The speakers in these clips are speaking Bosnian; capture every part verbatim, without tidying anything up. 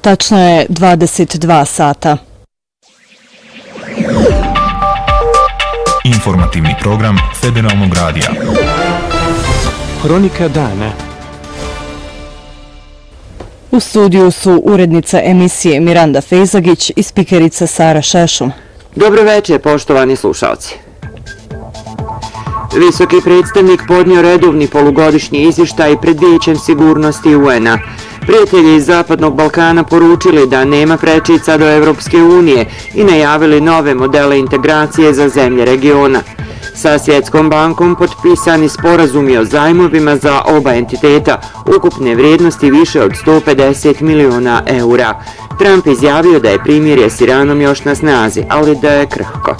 Tačno je dvadeset dva sata. Informativni program Federalnog radija. Hronika dana. U studiju su urednica emisije Miranda Fejzagić i spikerica Sara Šešum. Dobro večer, poštovani slušalci. Visoki predstavnik podnio redovni polugodišnji izvještaj pred Vijećem sigurnosti U N-a. Prijatelji iz Zapadnog Balkana poručili da nema prečica do Evropske unije i najavili nove modele integracije za zemlje regiona. Sa Svjetskom bankom potpisani sporazumi o zajmovima za oba entiteta ukupne vrijednosti više od sto pedeset miliona eura. Trump izjavio da je primirje s Iranom još na snazi, ali da je krhko.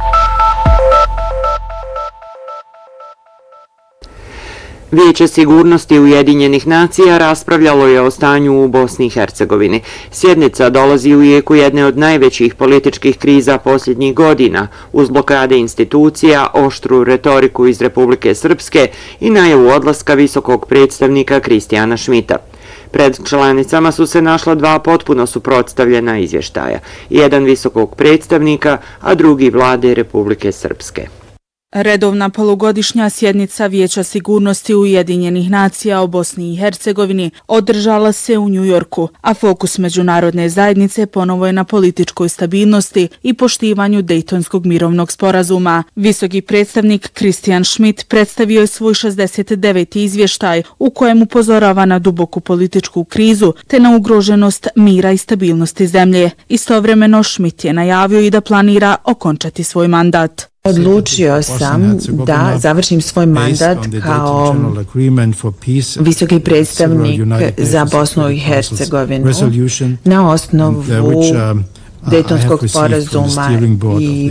Vijeće sigurnosti Ujedinjenih nacija raspravljalo je o stanju u Bosni i Hercegovini. Sjednica dolazi u jeku jedne od najvećih političkih kriza posljednjih godina, uz blokade institucija, oštru retoriku iz Republike Srpske i najavu odlaska visokog predstavnika Kristijana Šmita. Pred članicama su se našla dva potpuno suprotstavljena izvještaja, jedan visokog predstavnika, a drugi vlade Republike Srpske. Redovna polugodišnja sjednica Vijeća sigurnosti Ujedinjenih nacija o Bosni i Hercegovini održala se u Njujorku, a fokus međunarodne zajednice ponovo je na političkoj stabilnosti i poštivanju Dejtonskog mirovnog sporazuma. Visoki predstavnik Kristijan Šmit predstavio je svoj šezdeset deveti izvještaj u kojem upozorava na duboku političku krizu te na ugroženost mira i stabilnosti zemlje. Istovremeno Šmit je najavio i da planira okončati svoj mandat. Odlučio sam da završim svoj mandat kao visoki predstavnik za Bosnu i Hercegovinu na osnovu Dejtonskog sporazuma i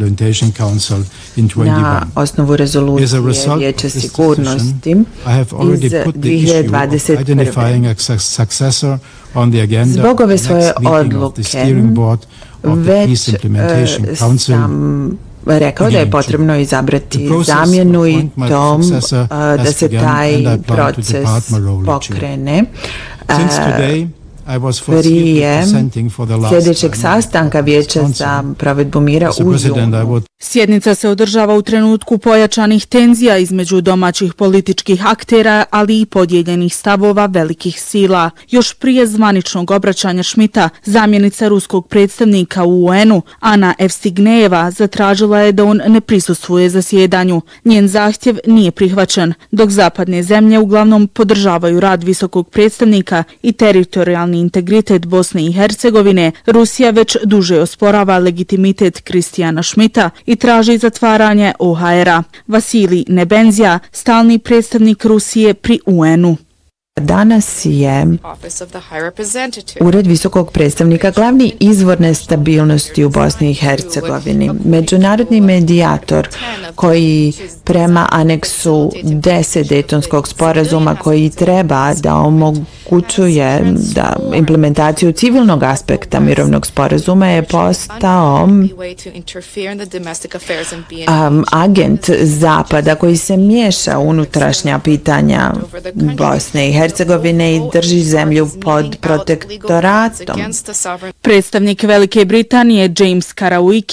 na osnovu rezolucije Vijeća sigurnosti iz dvije hiljade dvadeset prve. Zbog ove svoje odluke već sam rekao da je potrebno izabrati zamjenu i tom da se taj proces pokrene prije sljedećeg sastanka Vijeća za provedbu mira u junu. Sjednica se održava u trenutku pojačanih tenzija između domaćih političkih aktera, ali i podijeljenih stavova velikih sila. Još prije zvaničnog obraćanja Šmita, zamjenica ruskog predstavnika u U N-u, Ana Evstignejeva, zatražila je da on ne prisustvuje zasjedanju. Njen zahtjev nije prihvaćen, dok zapadne zemlje uglavnom podržavaju rad visokog predstavnika i teritorijalni integritet Bosne i Hercegovine. Rusija već duže osporava legitimitet Kristijana Šmita i traži zatvaranje O H R-a. Vasilij Nebenzija, stalni predstavnik Rusije pri U N-u. Danas je Ured visokog predstavnika glavni izvor nestabilnosti u Bosni i Hercegovini. Međunarodni medijator koji prema aneksu deset Dejtonskog sporazuma koji treba da omogućuje da implementaciju civilnog aspekta mirovnog sporazuma je postao um, agent Zapada koji se miješa u unutrašnja pitanja Bosne i Hercegovine i drži zemlju pod protektoratom. Predstavnik Velike Britanije James Karawick